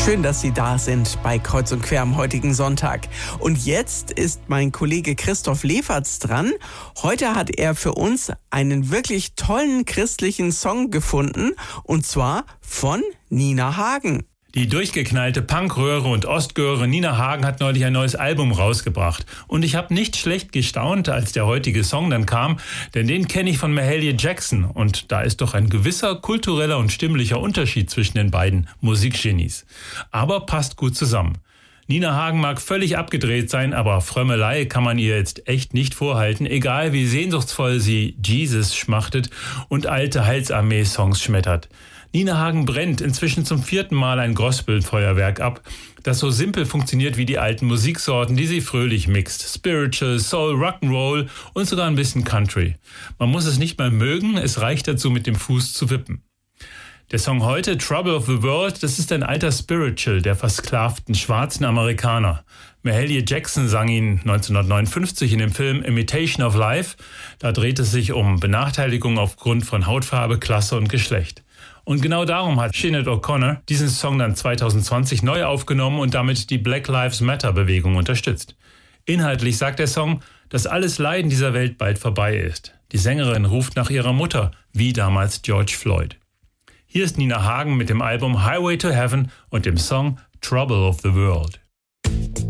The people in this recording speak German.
Schön, dass Sie da sind bei Kreuz und Quer am heutigen Sonntag. Und jetzt ist mein Kollege Christoph Leferz dran. Heute hat er für uns einen wirklich tollen christlichen Song gefunden, und zwar von Nina Hagen. Die durchgeknallte Punkröhre und Ostgöre Nina Hagen hat neulich ein neues Album rausgebracht. Und ich habe nicht schlecht gestaunt, als der heutige Song dann kam, denn den kenne ich von Mahalia Jackson. Und da ist doch ein gewisser kultureller und stimmlicher Unterschied zwischen den beiden Musikgenies. Aber passt gut zusammen. Nina Hagen mag völlig abgedreht sein, aber Frömmelei kann man ihr jetzt echt nicht vorhalten, egal wie sehnsuchtsvoll sie Jesus schmachtet und alte Heilsarmee-Songs schmettert. Nina Hagen brennt inzwischen zum 4. Mal ein Gospelfeuerwerk ab, das so simpel funktioniert wie die alten Musiksorten, die sie fröhlich mixt. Spiritual, Soul, Rock'n'Roll und sogar ein bisschen Country. Man muss es nicht mal mögen, es reicht dazu, mit dem Fuß zu wippen. Der Song heute, Trouble of the World, das ist ein alter Spiritual der versklavten schwarzen Amerikaner. Mahalia Jackson sang ihn 1959 in dem Film Imitation of Life. Da dreht es sich um Benachteiligung aufgrund von Hautfarbe, Klasse und Geschlecht. Und genau darum hat Sinead O'Connor diesen Song dann 2020 neu aufgenommen und damit die Black Lives Matter Bewegung unterstützt. Inhaltlich sagt der Song, dass alles Leiden dieser Welt bald vorbei ist. Die Sängerin ruft nach ihrer Mutter, wie damals George Floyd. Hier ist Nina Hagen mit dem Album Highway to Heaven und dem Song Trouble of the World.